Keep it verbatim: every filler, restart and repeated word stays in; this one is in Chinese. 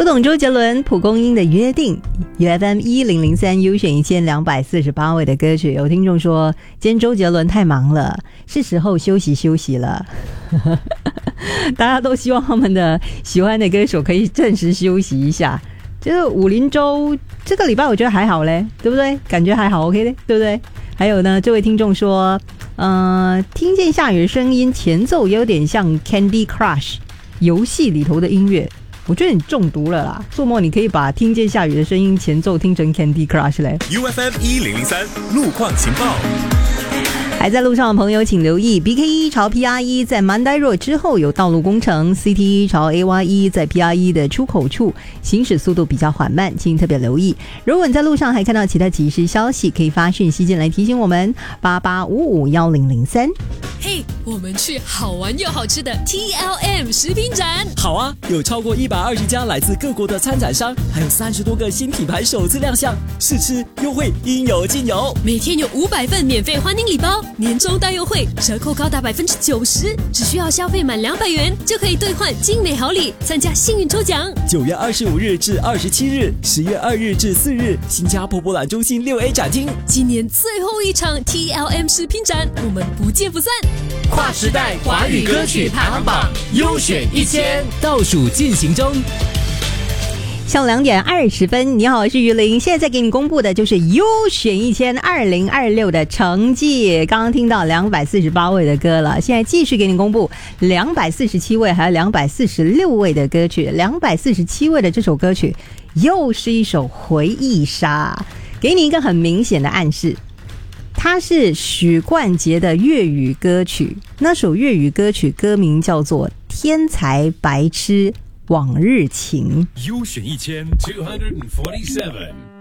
周董周杰伦蒲公英的约定 U F M 一零零三优选一千两百四十八位的歌曲。有听众说今天周杰伦太忙了，是时候休息休息了大家都希望他们的喜欢的歌手可以暂时休息一下。就是武林州这个礼拜我觉得还好嘞，对不对？感觉还好 OK 嘞，对不对？还有呢，这位听众说呃，听见下雨的声音，前奏有点像 Candy Crush 游戏里头的音乐，我觉得你中毒了啦。做梦你可以把听见下雨的声音前奏听成 Candy Crush 嘞。 U F M 一零零三路况情报。 还在路上的朋友请留意 B K 一 朝 P R 一 在 Mandai Road 之后有道路工程， C T 一 朝 A Y 一 在 P R 一 的出口处行驶速度比较缓慢，请特别留意。如果你在路上还看到其他即时消息，可以发讯息进来提醒我们八八五五一零零三。 嘿，我们去好玩又好吃的 T L M 食品展。 好啊，有超过一百二十家来自各国的参展商，还有三十多个新品牌首次亮相，试吃优惠应有尽有。 每天有五百份免费欢迎礼包，年终大优惠，折扣高达百分之九十，只需要消费满两百元就可以兑换精美好礼，参加幸运抽奖。 九月二十五日至二十七日，十月二日至四日，新加坡博览中心六 A 展厅。 今年最后一场 T L M 食品展，我们不见不散。 跨时代华语歌曲排行榜优选一千倒数进行中。 下午两点二十分，你好，我是于玲。现在在给你公布的就是优选一千二零二六的成绩。刚刚听到两百四十八位的歌了，现在继续给你公布两百四十七位还有两百四十六位的歌曲。两百四十七位的这首歌曲又是一首回忆杀，给你一个很明显的暗示，它是许冠杰的粤语歌曲。那首粤语歌曲歌名叫做《天才白痴往日情》。 优选一千 two forty-seven。